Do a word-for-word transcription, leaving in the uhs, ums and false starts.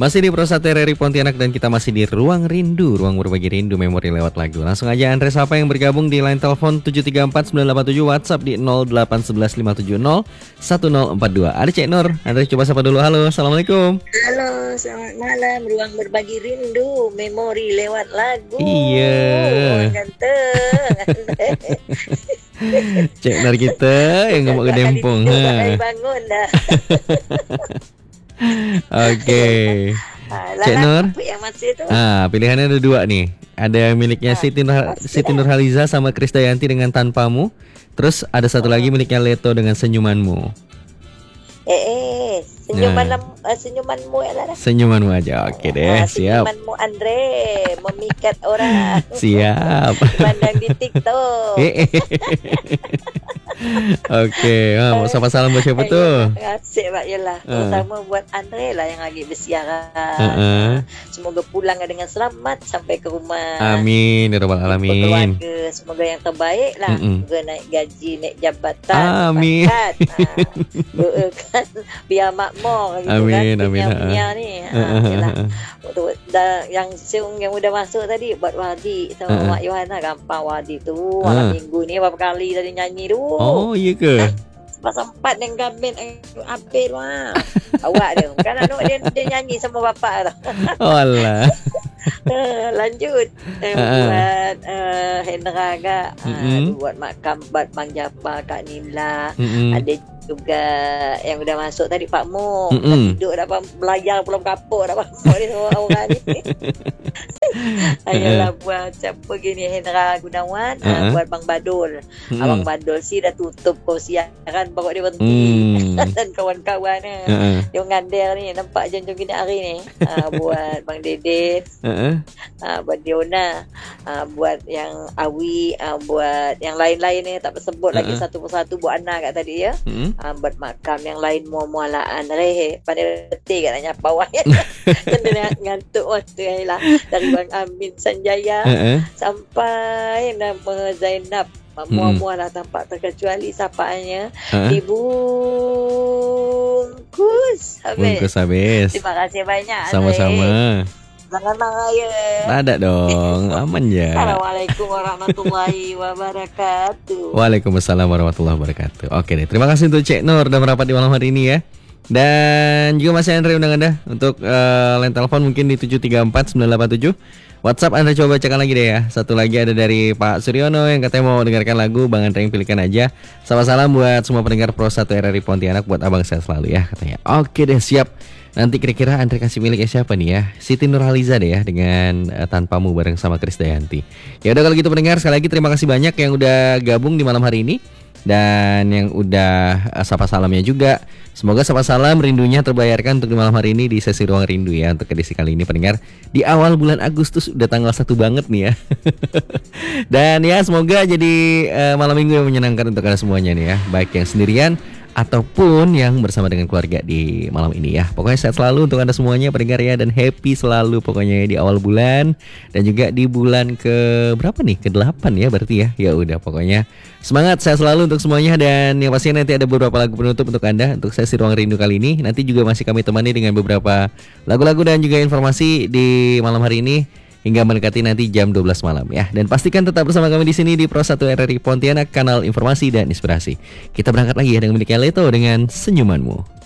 Masih di Pro satu R R I Pontianak dan kita masih di Ruang Rindu, ruang berbagi rindu memori lewat lagu. Langsung aja Andre Sapa yang bergabung di line telepon tujuh tiga empat sembilan delapan tujuh, WhatsApp di nol delapan satu satu lima tujuh nol satu nol empat dua. Ada Cek Nur, Andre coba sapa dulu. Halo, Assalamualaikum. Halo, selamat malam. Ruang berbagi rindu memori lewat lagu. Iya. Ganteng. Cek Nur kita yang ngomong ke Dempong. Hari bangun dah. Oke. Cek Nur. Yang masih itu. Ah, pilihannya ada dua nih. Ada yang miliknya Siti Nur, Siti Nurhaliza sama Krisdayanti dengan Tanpamu. Terus ada satu lagi miliknya Leto dengan Senyumanmu. Eh, eh senyuman Nah. uh, senyumanmu ya lah. Senyumanmu aja. Oke deh, Ah, siap. Senyumanmu Andre memikat orang. Siap. Pandang di TikTok. Oke, ah, mau sapa salam buat siapa tuh? Asik Pak Yelah. Terutama buat Andre lah yang lagi bersiaran. Uh-uh. Semoga pulang dengan selamat sampai ke rumah. Amin, ya rabbal alamin. Keluarga, semoga yang terbaik lah. Mm-mm. Semoga naik gaji, naik jabatan. Amin. Pangkat. Ha, doakan biar makmur gitu Amin, kan. amin, Punya-punya ha. ni. Ha, Uh-uh. yelah. Untuk dah, yang siung yang udah masuk tadi buat Wadi sama Uh-uh. Mak Yohana gampang Wadi tu. Malam Uh. minggu ni berapa kali tadi nyanyi tu. Oh, iya ke? Pas sempat dengan gamin apel wah. Awak dia. Kan anak dia, dia nyanyi sama bapak tu. Oh, alah. Uh, lanjut uh, Uh-uh. buat uh, Hendra agak uh, Mm-mm. buat Mak Kambat, Mang Japa, Kak Nila. Mm-mm. Ada juga yang udah masuk tadi Pak Mo. Mm-mm. Duduk dah belajar pulang kapur dah Pak Mo ni semua orang ni. Ayolah buat siapa gini Hendra Gunawan, uh, Uh-uh. buat Bang Badul. Mm-mm. Abang Badul si dah tutup kau siaran baru dia berhenti. Hmm. Dan kawan-kawan ni. Uh-uh. Dia ngander ni nampak jantung gini hari ni. Uh, buat Bang Dedit. Uh-uh. Uh, buat Diona, uh, buat yang Awi, uh, buat yang lain-lain ni tak sebut uh-huh. lagi satu persatu buat anak kat tadi ya. Mm-mm. Uh, buat makam yang lain muamualaan rehe pandai reti kat nak nyapa awak. Kena ngantuk waktu lah dari Bang Amin Sanjaya Uh-uh. sampai nama Zainab. Muah-muah lah tampak terkecuali sapaannya Uh-uh. dibungkus habis. Bungkus habis. Terima kasih banyak. Sama-sama. Jangan marah ya. Ada dong, aman ya. Assalamualaikum warahmatullahi wabarakatuh. Waalaikumsalam warahmatullahi wabarakatuh. Oke deh, terima kasih untuk Cek Nur dan merapat di malam hari ini ya. Dan juga masih Andre undang Anda untuk uh, line telepon mungkin di tujuh tiga empat sembilan delapan tujuh. WhatsApp Anda coba bacakan lagi deh ya. Satu lagi ada dari Pak Suryono yang katanya mau dengarkan lagu, Bang Andre yang pilihkan aja. Sama salam buat semua pendengar Pro satu R R I Pontianak, buat abang saya selalu ya katanya. Oke deh, siap. Nanti kira-kira Andre kasih miliknya siapa nih ya? Siti Nurhaliza deh ya dengan uh, Tanpamu bareng sama Krisdayanti. Ya udah kalau gitu pendengar, sekali lagi terima kasih banyak yang udah gabung di malam hari ini dan yang udah uh, sapa salamnya juga. Semoga sapa salam rindunya terbayarkan untuk di malam hari ini di sesi Ruang Rindu ya untuk edisi kali ini pendengar. Di awal bulan Agustus udah tanggal satu banget nih ya. Dan ya semoga jadi uh, malam minggu yang menyenangkan untuk Anda semuanya nih ya, baik yang sendirian ataupun yang bersama dengan keluarga di malam ini ya. Pokoknya sehat selalu untuk Anda semuanya pendengar ya, dan happy selalu pokoknya di awal bulan dan juga di bulan ke berapa nih? Ke delapan ya berarti ya. Ya udah pokoknya semangat sehat selalu untuk semuanya, dan yang pastinya nanti ada beberapa lagu penutup untuk Anda untuk sesi Ruang Rindu kali ini. Nanti juga masih kami temani dengan beberapa lagu-lagu dan juga informasi di malam hari ini hingga mendekati nanti jam dua belas malam ya. Dan pastikan tetap bersama kami di sini di Pro satu R R I Pontianak, kanal informasi dan inspirasi. Kita berangkat lagi ya dengan miliknya Leto dengan Senyumanmu.